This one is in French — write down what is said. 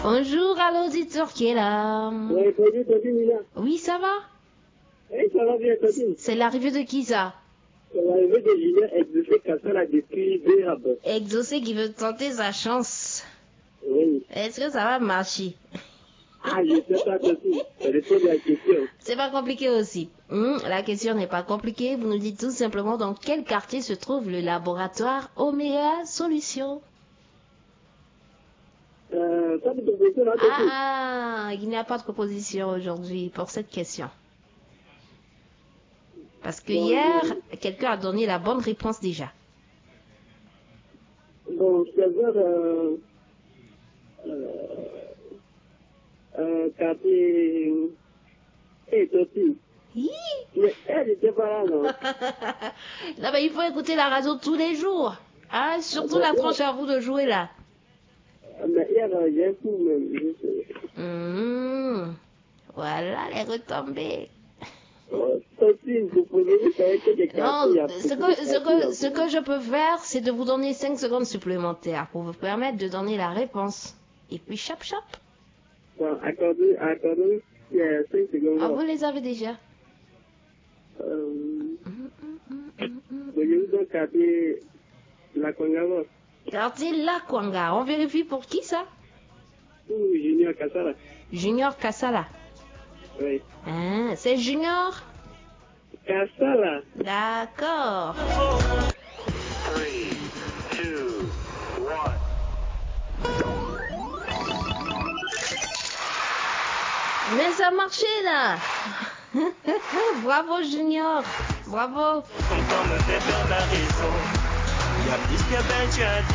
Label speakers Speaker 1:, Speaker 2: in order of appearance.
Speaker 1: Bonjour à l'auditeur qui est là.
Speaker 2: Oui, salut, Mila.
Speaker 1: Oui, ça va?
Speaker 2: Oui, ça va bien, Tati.
Speaker 1: C'est l'arrivée de qui ça?
Speaker 2: C'est l'arrivée de Julien Exaucé Kassala depuis Bérabe.
Speaker 1: Exaucé qui veut tenter sa chance.
Speaker 2: Oui.
Speaker 1: Est-ce que ça va marcher?
Speaker 2: Ah, je sais pas, Tati. C'est la question.
Speaker 1: C'est pas compliqué aussi. La question n'est pas compliquée. Vous nous dites tout simplement dans quel quartier se trouve le laboratoire Omega Solutions.
Speaker 2: Pas de proposition là, Tati.
Speaker 1: Ah, il n'y a pas de proposition aujourd'hui pour cette question. Parce que hier, quelqu'un a donné la bonne réponse déjà.
Speaker 2: Bon, c'est vers quartier Tati.
Speaker 1: Hi.
Speaker 2: Mais elle n'était pas là, non?
Speaker 1: Là, il faut écouter la radio tous les jours. Ah, surtout la tranche à vous de jouer là.
Speaker 2: Mais hier, j'ai un coup même.
Speaker 1: Voilà les retombées.
Speaker 2: Tati, vous pouvez vous savez que des
Speaker 1: Non,
Speaker 2: quartiers...
Speaker 1: ce que je peux faire, c'est de vous donner 5 secondes supplémentaires pour vous permettre de donner la réponse. Et puis, chap chap.
Speaker 2: Bon, accordez 5 secondes.
Speaker 1: Ah, vous les avez déjà.
Speaker 2: Voyez-vous donc quartier La Congavo?
Speaker 1: Quartier La Kwanga. On vérifie pour qui ça?
Speaker 2: Ou Junior Kassala?
Speaker 1: Junior Kassala.
Speaker 2: Oui.
Speaker 1: Ah, c'est Junior
Speaker 2: Kassala.
Speaker 1: D'accord.
Speaker 3: 3, 2, 1.
Speaker 1: Mais ça a marché là. Bravo Junior. Bravo.
Speaker 3: Content me fait perdre la raison. Il y a plus que ben tu as dit.